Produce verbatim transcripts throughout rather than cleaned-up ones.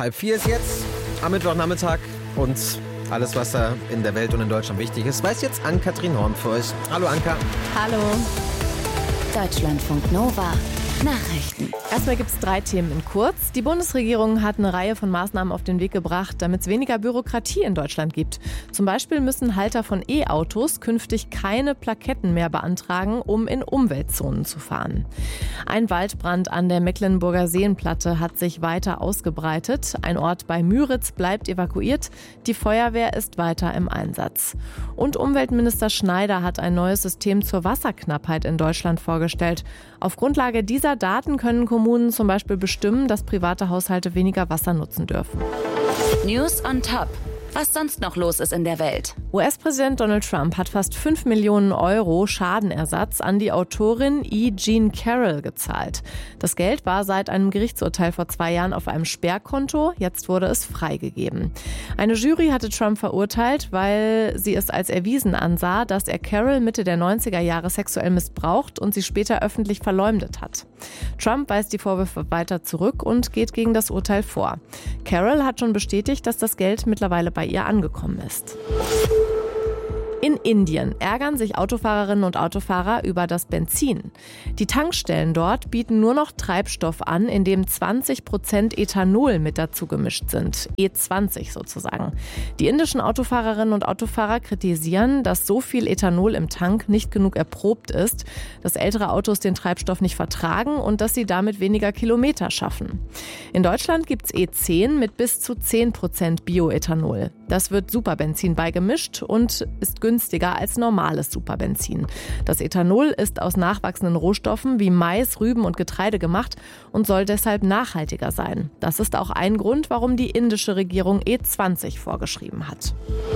Halb vier ist jetzt am Mittwochnachmittag und alles, was da in der Welt und in Deutschland wichtig ist, weiß jetzt Ann-Kathrin Horn für euch. Hallo Anka. Hallo. Deutschlandfunk Nova. Nachrichten. Erstmal gibt es drei Themen in kurz. Die Bundesregierung hat eine Reihe von Maßnahmen auf den Weg gebracht, damit es weniger Bürokratie in Deutschland gibt. Zum Beispiel müssen Halter von E-Autos künftig keine Plaketten mehr beantragen, um in Umweltzonen zu fahren. Ein Waldbrand an der Mecklenburger Seenplatte hat sich weiter ausgebreitet. Ein Ort bei Müritz bleibt evakuiert. Die Feuerwehr ist weiter im Einsatz. Und Umweltminister Schneider hat ein neues System zur Wasserknappheit in Deutschland vorgestellt. Auf Grundlage dieser Daten können Kommunen zum Beispiel bestimmen, dass private Haushalte weniger Wasser nutzen dürfen. News on top. Was sonst noch los ist in der Welt. U S-Präsident Donald Trump hat fast fünf Millionen Euro Schadenersatz an die Autorin E. Jean Carroll gezahlt. Das Geld war seit einem Gerichtsurteil vor zwei Jahren auf einem Sperrkonto. Jetzt wurde es freigegeben. Eine Jury hatte Trump verurteilt, weil sie es als erwiesen ansah, dass er Carroll Mitte der neunziger Jahre sexuell missbraucht und sie später öffentlich verleumdet hat. Trump weist die Vorwürfe weiter zurück und geht gegen das Urteil vor. Carroll hat schon bestätigt, dass das Geld mittlerweile bei ihr angekommen ist. In Indien ärgern sich Autofahrerinnen und Autofahrer über das Benzin. Die Tankstellen dort bieten nur noch Treibstoff an, in dem zwanzig Prozent Ethanol mit dazu gemischt sind. E zwanzig sozusagen. Die indischen Autofahrerinnen und Autofahrer kritisieren, dass so viel Ethanol im Tank nicht genug erprobt ist, dass ältere Autos den Treibstoff nicht vertragen und dass sie damit weniger Kilometer schaffen. In Deutschland gibt es E zehn mit bis zu zehn Prozent Bioethanol. Das wird Superbenzin beigemischt und ist günstiger als normales Superbenzin. Das Ethanol ist aus nachwachsenden Rohstoffen wie Mais, Rüben und Getreide gemacht und soll deshalb nachhaltiger sein. Das ist auch ein Grund, warum die indische Regierung E zwanzig vorgeschrieben hat.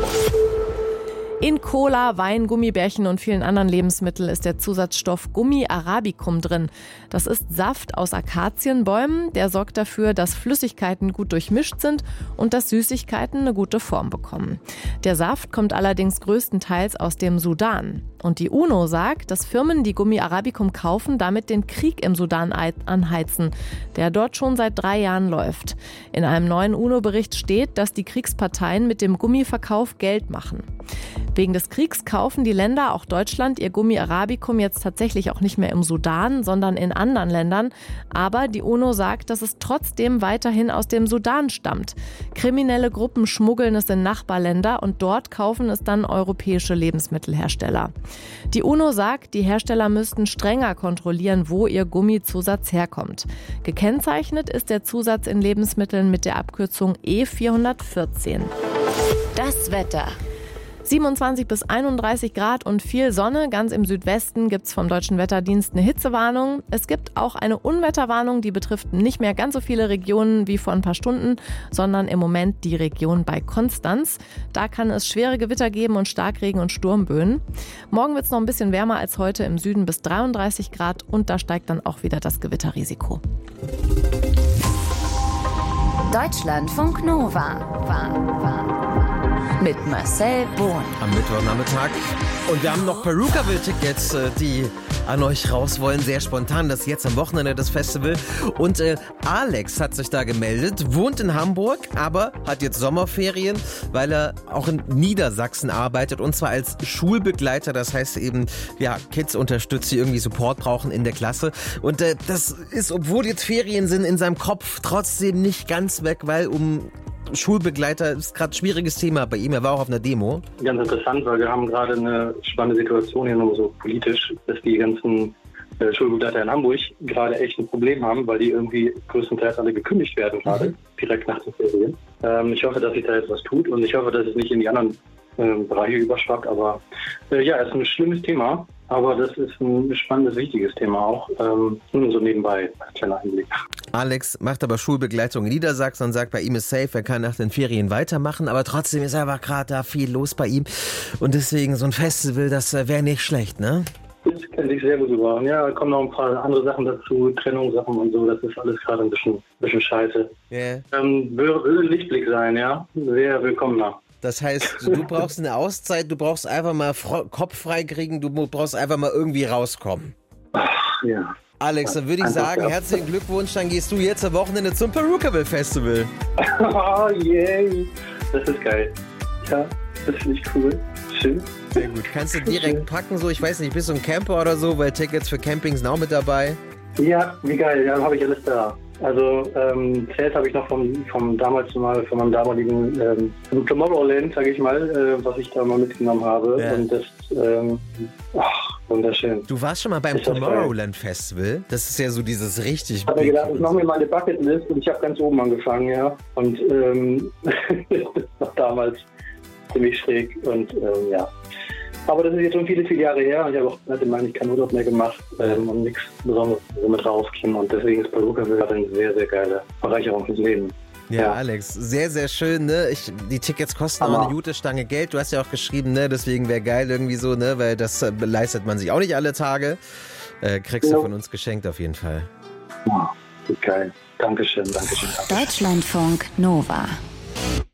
In Cola, Wein, Gummibärchen und vielen anderen Lebensmitteln ist der Zusatzstoff Gummi arabicum drin. Das ist Saft aus Akazienbäumen, der sorgt dafür, dass Flüssigkeiten gut durchmischt sind und dass Süßigkeiten eine gute Form bekommen. Der Saft kommt allerdings größtenteils aus dem Sudan. Und die UNO sagt, dass Firmen, die Gummi arabicum kaufen, damit den Krieg im Sudan anheizen, der dort schon seit drei Jahren läuft. In einem neuen UNO-Bericht steht, dass die Kriegsparteien mit dem Gummiverkauf Geld machen. Wegen des Kriegs kaufen die Länder, auch Deutschland, ihr Gummi arabicum jetzt tatsächlich auch nicht mehr im Sudan, sondern in anderen Ländern. Aber die UNO sagt, dass es trotzdem weiterhin aus dem Sudan stammt. Kriminelle Gruppen schmuggeln es in Nachbarländer und dort kaufen es dann europäische Lebensmittelhersteller. Die UNO sagt, die Hersteller müssten strenger kontrollieren, wo ihr Gummizusatz herkommt. Gekennzeichnet ist der Zusatz in Lebensmitteln mit der Abkürzung E vierhundertvierzehn. Das Wetter. siebenundzwanzig bis einunddreißig Grad und viel Sonne. Ganz im Südwesten gibt es vom Deutschen Wetterdienst eine Hitzewarnung. Es gibt auch eine Unwetterwarnung, die betrifft nicht mehr ganz so viele Regionen wie vor ein paar Stunden, sondern im Moment die Region bei Konstanz. Da kann es schwere Gewitter geben und Starkregen und Sturmböen. Morgen wird es noch ein bisschen wärmer als heute, im Süden bis dreiunddreißig Grad und da steigt dann auch wieder das Gewitterrisiko. Deutschlandfunk Nova. War, war. Mit Marcel Bohn. Am Mittwochnachmittag. Und wir haben noch Perukaville-Tickets, die an euch raus wollen. Sehr spontan, das ist jetzt am Wochenende das Festival. Und äh, Alex hat sich da gemeldet, wohnt in Hamburg, aber hat jetzt Sommerferien, weil er auch in Niedersachsen arbeitet und zwar als Schulbegleiter. Das heißt eben, ja, Kids unterstützt, die irgendwie Support brauchen in der Klasse. Und äh, das ist, obwohl jetzt Ferien sind, in seinem Kopf trotzdem nicht ganz weg, weil um Schulbegleiter ist gerade ein schwieriges Thema bei ihm. Er war auch auf einer Demo. Ganz interessant, weil wir haben gerade eine spannende Situation hier nur so politisch, dass die ganzen äh, Schulbegleiter in Hamburg gerade echt ein Problem haben, weil die irgendwie größtenteils alle gekündigt werden gerade, mhm. direkt nach den Ferien. Ähm, ich hoffe, dass sich da jetzt was tut und ich hoffe, dass es nicht in die anderen äh, Bereiche überschwappt. Aber äh, ja, es ist ein schlimmes Thema. Aber das ist ein spannendes, wichtiges Thema auch. Ähm, nur so nebenbei, als kleiner Einblick. Alex macht aber Schulbegleitung in Niedersachsen und sagt, bei ihm ist safe, er kann nach den Ferien weitermachen. Aber trotzdem ist einfach gerade da viel los bei ihm. Und deswegen so ein Festival, das wäre nicht schlecht, ne? Das kennt sich sehr gut gebrauchen. Ja, da kommen noch ein paar andere Sachen dazu, Trennungssachen und so. Das ist alles gerade ein bisschen, bisschen scheiße. Yeah. Ähm, würde ein Lichtblick sein, ja. Sehr willkommener. Das heißt, du brauchst eine Auszeit, du brauchst einfach mal Kopf frei kriegen, du brauchst einfach mal irgendwie rauskommen. Ach, ja, Alex, dann würde ich Einfach sagen, geil. herzlichen Glückwunsch, dann gehst du jetzt am Wochenende zum Perukaville Festival. Oh, yay. Das ist geil. Ja, das finde ich cool. Schön. Sehr gut. Kannst du direkt packen, so, ich weiß nicht, bist du ein Camper oder so, weil Tickets für Campings sind auch mit dabei. Ja, wie geil, ja, habe ich alles da. Also ähm, Zelt habe ich noch vom, vom damals mal, von meinem damaligen ähm, Tomorrowland, sage ich mal, äh, was ich da mal mitgenommen habe. Ja. Und das, ähm, ach, wunderschön. Du warst schon mal beim Ist das Tomorrowland Festival. Das ist ja so dieses richtig Ich habe mir big. gedacht, ich mache mir mal eine Bucketlist und ich habe ganz oben angefangen, ja. Und ähm, das war damals ziemlich schräg und ähm, ja. Aber das ist jetzt schon viele, viele Jahre her. Ich habe auch seitdem eigentlich keinen Urlaub mehr gemacht ähm, und nichts Besonderes so mit rausgekommen. Und deswegen ist Perukaville eine sehr, sehr geile Bereicherung fürs Leben. Ja, Ja. Alex, sehr, sehr schön, ne? Ich, die Tickets kosten Hammer. auch eine gute Stange Geld. Du hast ja auch geschrieben, ne? Deswegen wäre geil irgendwie so, ne? Weil das äh, leistet man sich auch nicht alle Tage. Äh, kriegst Ja. du von uns geschenkt auf jeden Fall. Ja, geil. Dankeschön, Dankeschön. Dankeschön. Deutschlandfunk Nova.